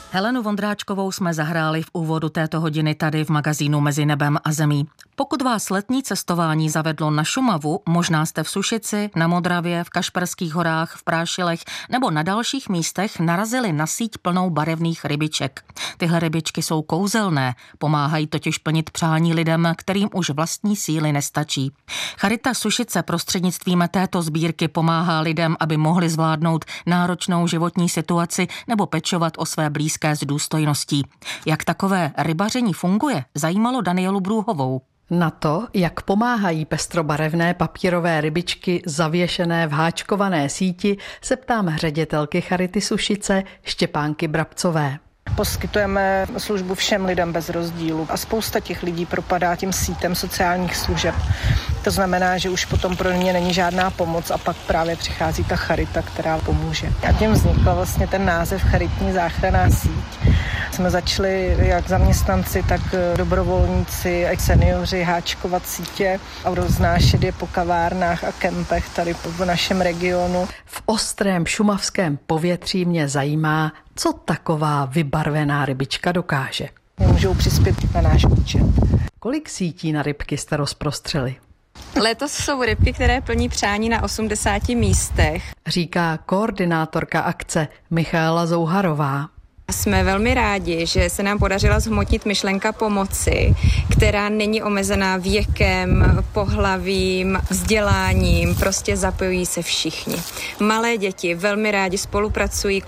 Helenu Vondráčkovou jsme zahráli v úvodu této hodiny tady v magazínu Mezi nebem a zemí. Pokud vás letní cestování zavedlo na Šumavu, možná jste v Sušici, na Modravě, v Kašperských horách, v Prášilech nebo na dalších místech narazili na síť plnou barevných rybiček. Tyhle rybičky jsou kouzelné, pomáhají totiž plnit přání lidem, kterým už vlastní síly nestačí. Charita Sušice prostřednictvím této sbírky pomáhá lidem, aby mohli zvládnout náročnou životní situaci nebo pečovat o své blízké s důstojností. Jak takové rybaření funguje, zajímalo Danielu Brůhovou. Na to, jak pomáhají pestrobarevné papírové rybičky zavěšené v háčkované síti, se ptám ředitelky Charity Sušice Štěpánky Brabcové. Poskytujeme službu všem lidem bez rozdílu a spousta těch lidí propadá tím sítem sociálních služeb. To znamená, že už potom pro ně není žádná pomoc a pak právě přichází ta charita, která pomůže. A tím vznikl vlastně ten název Charitní záchranná síť. Jsme začali jak zaměstnanci, tak dobrovolníci a seniori háčkovat sítě a roznášet je po kavárnách a kempech tady v našem regionu. V ostrém šumavském povětří mě zajímá, co taková vybarvená rybička dokáže. Můžou přispět na náš účet. Kolik sítí na rybky jste rozprostřeli? Letos jsou rybky, které plní přání na 80 místech. Říká koordinátorka akce Michaela Zouharová. Jsme velmi rádi, že se nám podařila zhmotnit myšlenka pomoci, která není omezená věkem, pohlavím, vzděláním, prostě zapojují se všichni. Malé děti velmi rádi spolupracují,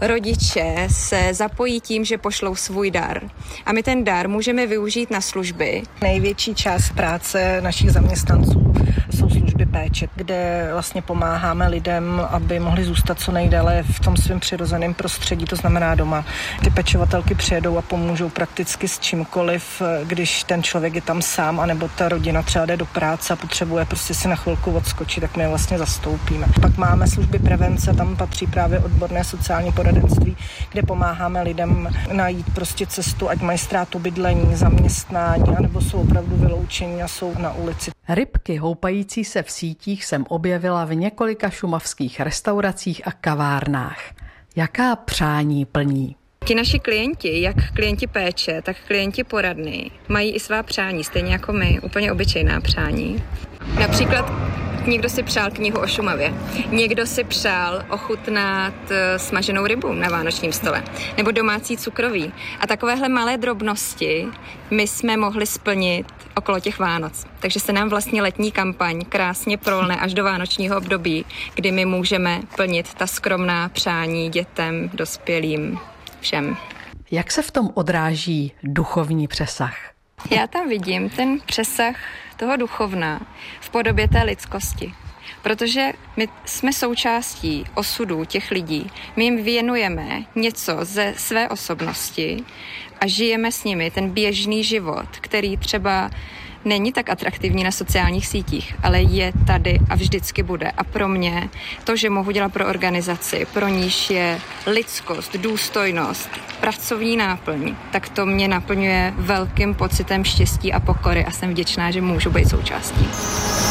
rodiče se zapojí tím, že pošlou svůj dar. A my ten dar můžeme využít na služby. Největší část práce našich zaměstnanců jsou služby péče, kde vlastně pomáháme lidem, aby mohli zůstat co nejdéle v tom svém přirozeném prostředí, to znamená doma. Ty pečovatelky přijedou a pomůžou prakticky s čímkoliv, když ten člověk je tam sám, anebo ta rodina třeba jde do práce a potřebuje prostě si na chvilku odskočit, tak my je vlastně zastoupíme. Pak máme služby prevence, tam patří právě odborné sociální poradenství, kde pomáháme lidem najít prostě cestu, ať mají ztrátu bydlení, zaměstnání, anebo jsou opravdu vyloučení a jsou na ulici. Rybky houpající se v sítích jsem objevila v několika šumavských restauracích a kavárnách. Jaká přání plní? Ti naši klienti, jak klienti péče, tak klienti poradny, mají i svá přání, stejně jako my, úplně obyčejná přání. Například někdo si přál knihu o Šumavě, někdo si přál ochutnat smaženou rybu na vánočním stole, nebo domácí cukroví. A takovéhle malé drobnosti my jsme mohli splnit okolo těch Vánoc. Takže se nám vlastně letní kampaň krásně prolne až do vánočního období, kdy my můžeme plnit ta skromná přání dětem, dospělým, všem. Jak se v tom odráží duchovní přesah? Já tam vidím ten přesah toho duchovna v podobě té lidskosti. Protože my jsme součástí osudů těch lidí. My jim věnujeme něco ze své osobnosti a žijeme s nimi ten běžný život, který třeba není tak atraktivní na sociálních sítích, ale je tady a vždycky bude. A pro mě to, že mohu dělat pro organizaci, pro níž je lidskost, důstojnost, pracovní náplň, tak to mě naplňuje velkým pocitem štěstí a pokory a jsem vděčná, že můžu být součástí.